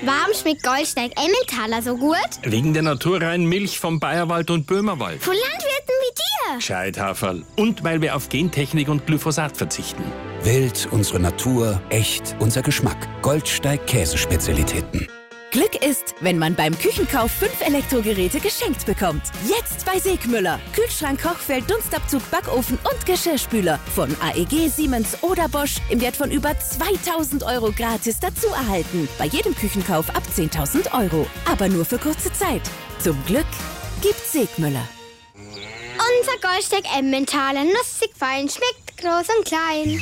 Warum schmeckt Goldsteig Emmentaler so gut? Wegen der naturreinen Milch vom Bayerwald und Böhmerwald. Von Landwirten wie dir. Gescheithaferl. Und weil wir auf Gentechnik und Glyphosat verzichten. Wild, unsere Natur, echt, unser Geschmack. Goldsteig Käsespezialitäten. Glück ist, wenn man beim Küchenkauf 5 Elektrogeräte geschenkt bekommt. Jetzt bei Segmüller. Kühlschrank, Kochfeld, Dunstabzug, Backofen und Geschirrspüler. Von AEG, Siemens oder Bosch im Wert von über 2.000 € gratis dazu erhalten. Bei jedem Küchenkauf ab 10.000 €. Aber nur für kurze Zeit. Zum Glück gibt's Segmüller. Unser Goldsteig Emmentaler, nussig fein, schmeckt groß und klein.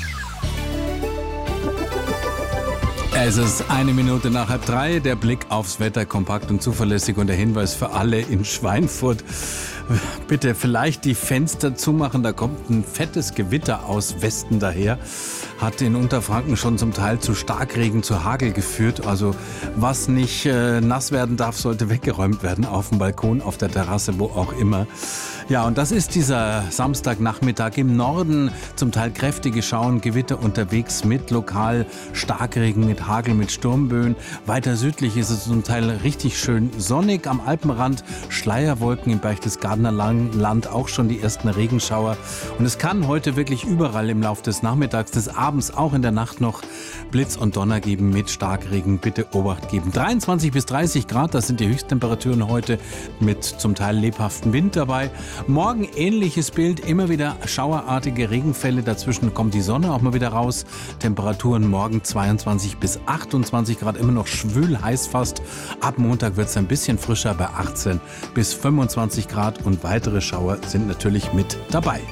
Es ist 1 Minute nach 2:30. Der Blick aufs Wetter kompakt und zuverlässig und der Hinweis für alle in Schweinfurt. Bitte vielleicht die Fenster zumachen, da kommt ein fettes Gewitter aus Westen daher. Hat in Unterfranken schon zum Teil zu Starkregen, zu Hagel geführt. Also was nicht nass werden darf, sollte weggeräumt werden. Auf dem Balkon, auf der Terrasse, wo auch immer. Ja, und das ist dieser Samstagnachmittag im Norden. Zum Teil kräftige Schauern, Gewitter unterwegs mit lokal Starkregen, mit Hagel, mit Sturmböen. Weiter südlich ist es zum Teil richtig schön sonnig. Am Alpenrand Schleierwolken im Berchtesgadener Land, auch schon die ersten Regenschauer. Und es kann heute wirklich überall im Laufe des Nachmittags, des Abends, auch in der Nacht noch Blitz und Donner geben mit Starkregen. Bitte Obacht geben. 23 bis 30 Grad, das sind die Höchsttemperaturen heute mit zum Teil lebhaftem Wind dabei. Morgen ähnliches Bild, immer wieder schauerartige Regenfälle. Dazwischen kommt die Sonne auch mal wieder raus. Temperaturen morgen 22 bis 28 Grad, immer noch schwül heiß fast. Ab Montag wird es ein bisschen frischer bei 18 bis 25 Grad und weitere Schauer sind natürlich mit dabei.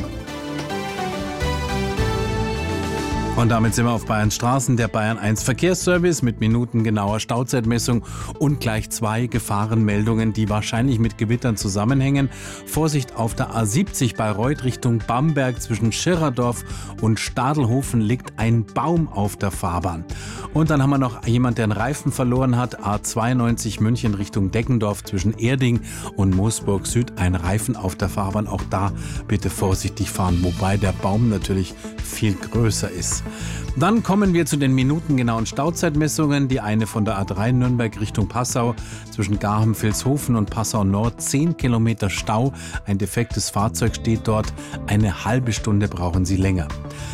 Und damit sind wir auf Bayerns Straßen, der Bayern 1 Verkehrsservice mit minutengenauer Stauzeitmessung und gleich 2 Gefahrenmeldungen, die wahrscheinlich mit Gewittern zusammenhängen. Vorsicht auf der A70 Bayreuth Richtung Bamberg zwischen Schirrerdorf und Stadelhofen liegt ein Baum auf der Fahrbahn. Und dann haben wir noch jemand, der einen Reifen verloren hat. A92 München Richtung Deggendorf zwischen Erding und Moosburg Süd ein Reifen auf der Fahrbahn. Auch da bitte vorsichtig fahren, wobei der Baum natürlich viel größer ist. Dann kommen wir zu den minutengenauen Stauzeitmessungen. Die eine von der A3 Nürnberg Richtung Passau zwischen Garching-Vilshofen und Passau Nord 10 Kilometer Stau. Ein defektes Fahrzeug steht dort. Eine halbe Stunde brauchen Sie länger.